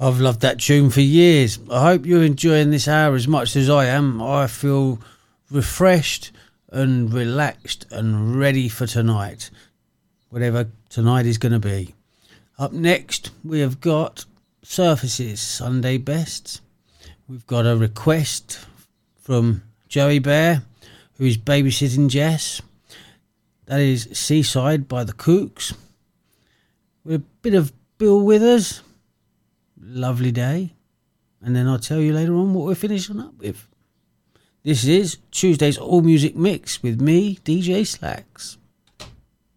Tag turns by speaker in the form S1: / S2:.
S1: I've loved that tune for years. I hope you're enjoying this hour as much as I am. I feel refreshed and relaxed and ready for tonight, whatever tonight is going to be. Up next, we have got Surfaces, Sunday Best. We've got a request from Joey Bear, who is babysitting Jess. That is Seaside by the Kooks. With a bit of Bill Withers, Lovely Day. And then I'll tell you later on what we're finishing up with. This is Tuesday's All Music Mix with me, DJ Slacks.